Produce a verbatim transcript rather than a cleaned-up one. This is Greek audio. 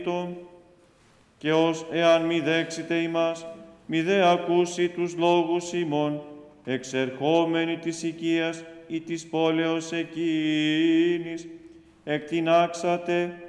και ως εάν μη δέξετε ημάς, μη δε ακούσει τους λόγους ημών, εξερχόμενοι της οικίας ή της πόλεως εκείνης, εκτινάξατε